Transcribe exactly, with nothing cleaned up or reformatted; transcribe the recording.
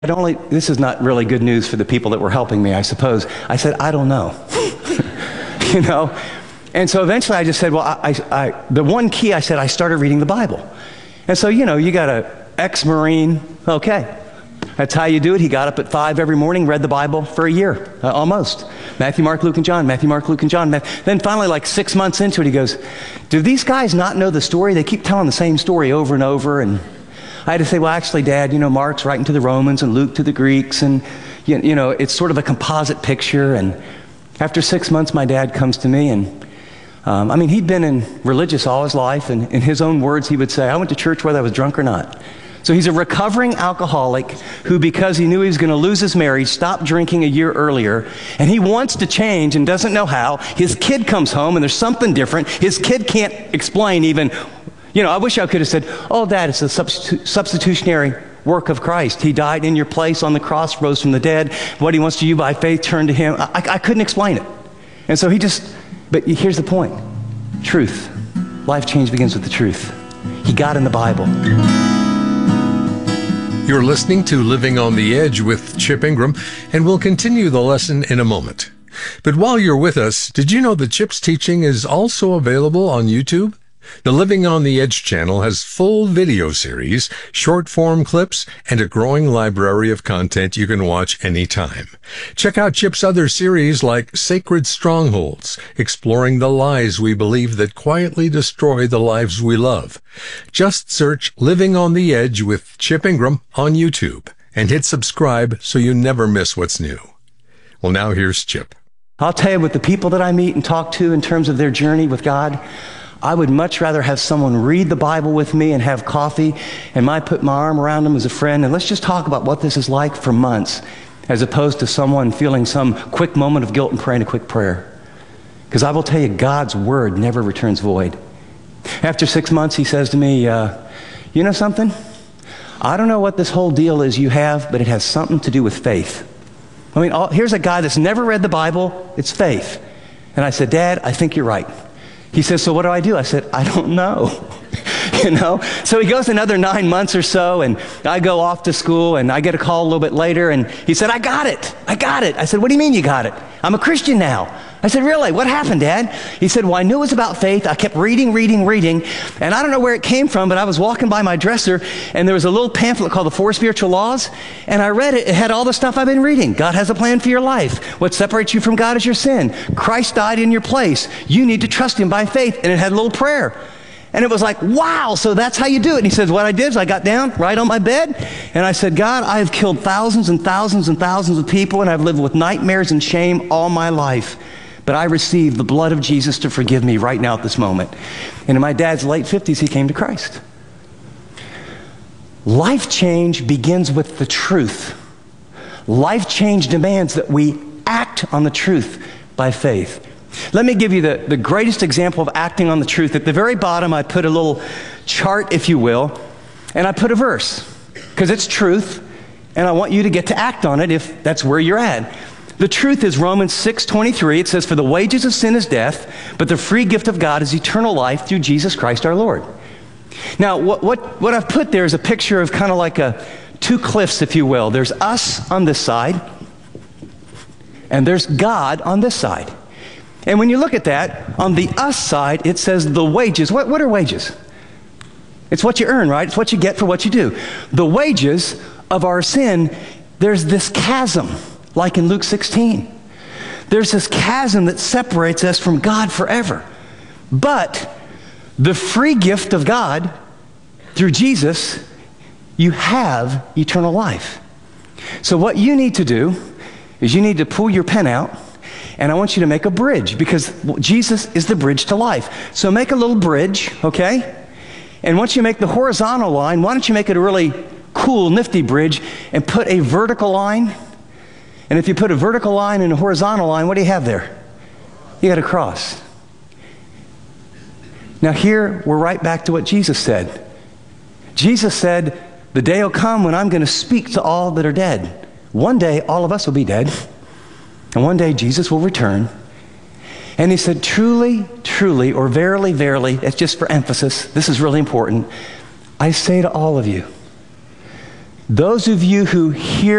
only, this is not really good news for the people that were helping me, I suppose. I said, I don't know. You know? And so eventually I just said, well, I, I, I, the one key, I said, I started reading the Bible. And so, you know, you got a ex-Marine, okay. That's how you do it. He got up at five every morning, read the Bible for a year, uh, almost. Matthew, Mark, Luke, and John. Matthew, Mark, Luke, and John. Then finally, like six months into it, he goes, do these guys not know the story? They keep telling the same story over and over. And I had to say, well, actually, Dad, you know, Mark's writing to the Romans and Luke to the Greeks. And, you, you know, it's sort of a composite picture. And after six months, my dad comes to me and, um, I mean, he'd been in religious all his life. And in his own words, he would say, I went to church whether I was drunk or not. So he's a recovering alcoholic who, because he knew he was going to lose his marriage, stopped drinking a year earlier, and he wants to change and doesn't know how. His kid comes home and there's something different. His kid can't explain even, you know, I wish I could have said, oh, Dad, it's the substitu- substitutionary work of Christ. He died in your place on the cross, rose from the dead. What he wants to do by faith, turn to him. I, I couldn't explain it. And so he just, but here's the point. Truth. Life change begins with the truth. He got in the Bible. You're listening to Living on the Edge with Chip Ingram, and we'll continue the lesson in a moment. But while you're with us, did you know that Chip's teaching is also available on YouTube? The Living on the Edge channel has full video series, short-form clips, and a growing library of content you can watch anytime. Check out Chip's other series like Sacred Strongholds, exploring the lies we believe that quietly destroy the lives we love. Just search Living on the Edge with Chip Ingram on YouTube and hit subscribe so you never miss what's new. Well, now here's Chip. I'll tell you, with the people that I meet and talk to in terms of their journey with God, I would much rather have someone read the Bible with me and have coffee and I put my arm around them as a friend and let's just talk about what this is like for months, as opposed to someone feeling some quick moment of guilt and praying a quick prayer. Because I will tell you, God's word never returns void. After six months, he says to me, uh, you know something? I don't know what this whole deal is you have, but it has something to do with faith. I mean, all, here's a guy that's never read the Bible. It's faith. And I said, Dad, I think you're right. He says, so what do I do? I said, I don't know. You know? So he goes another nine months or so, and I go off to school, and I get a call a little bit later, and he said, I got it. I got it. I said, what do you mean you got it? I'm a Christian now. I said, really? What happened, Dad? He said, well, I knew it was about faith. I kept reading, reading, reading, and I don't know where it came from, but I was walking by my dresser, and there was a little pamphlet called The Four Spiritual Laws, and I read it. It had all the stuff I've been reading. God has a plan for your life. What separates you from God is your sin. Christ died in your place. You need to trust him by faith, and it had a little prayer. And it was like, wow, so that's how you do it. And he says, what I did is I got down right on my bed, and I said, God, I have killed thousands and thousands and thousands of people, and I've lived with nightmares and shame all my life. But I received the blood of Jesus to forgive me right now at this moment. And in my dad's late fifties, he came to Christ. Life change begins with the truth. Life change demands that we act on the truth by faith. Let me give you the, the greatest example of acting on the truth. At the very bottom, I put a little chart, if you will, and I put a verse, because it's truth, and I want you to get to act on it if that's where you're at. The truth is Romans six twenty-three. It says, for the wages of sin is death, but the free gift of God is eternal life through Jesus Christ our Lord. Now, what, what, what I've put there is a picture of kind of like a two cliffs, if you will. There's us on this side, and there's God on this side. And when you look at that, on the us side, it says the wages. What, what are wages? It's what you earn, right? It's what you get for what you do. The wages of our sin, there's this chasm, like in Luke sixteen. There's this chasm that separates us from God forever. But the free gift of God, through Jesus, you have eternal life. So what you need to do is you need to pull your pen out, and I want you to make a bridge, because Jesus is the bridge to life. So make a little bridge, okay? And once you make the horizontal line, why don't you make it a really cool, nifty bridge and put a vertical line? And if you put a vertical line and a horizontal line, what do you have there? You got a cross. Now here, we're right back to what Jesus said. Jesus said, the day will come when I'm going to speak to all that are dead. One day, all of us will be dead. And one day, Jesus will return. And he said, truly, truly, or verily, verily, that's just for emphasis. This is really important. I say to all of you, Those of you who hear